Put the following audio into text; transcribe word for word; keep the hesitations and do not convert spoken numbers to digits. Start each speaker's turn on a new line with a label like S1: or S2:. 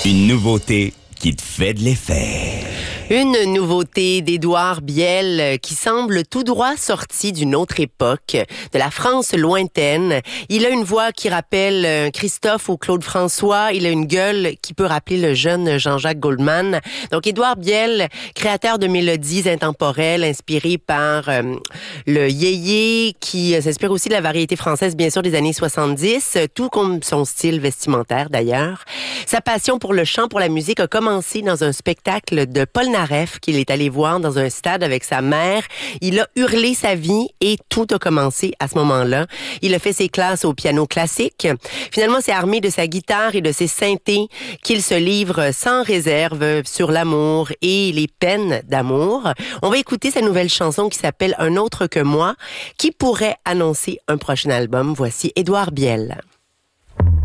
S1: Une nouveauté qui te fait de l'effet.
S2: Une nouveauté d'Édouard Biel qui semble tout droit sorti d'une autre époque, de la France lointaine. Il a une voix qui rappelle Christophe ou Claude François. Il a une gueule qui peut rappeler le jeune Jean-Jacques Goldman. Donc Édouard Biel, créateur de mélodies intemporelles inspirées par euh, le yéyé, qui s'inspire aussi de la variété française, bien sûr, des années soixante-dix, tout comme son style vestimentaire d'ailleurs. Sa passion pour le chant, pour la musique a commencé dans un spectacle de Paul Naref qu'il est allé voir dans un stade avec sa mère. Il a hurlé sa vie et tout a commencé à ce moment-là. Il a fait ses classes au piano classique. Finalement, c'est armé de sa guitare et de ses synthés qu'il se livre sans réserve sur l'amour et les peines d'amour. On va écouter sa nouvelle chanson qui s'appelle Un autre que moi, qui pourrait annoncer un prochain album. Voici Édouard Biel.